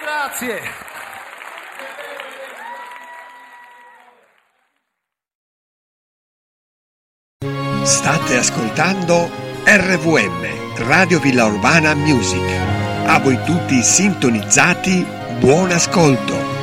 Grazie. State ascoltando RVM, Radio Villa Urbana Music. A voi tutti sintonizzati, buon ascolto.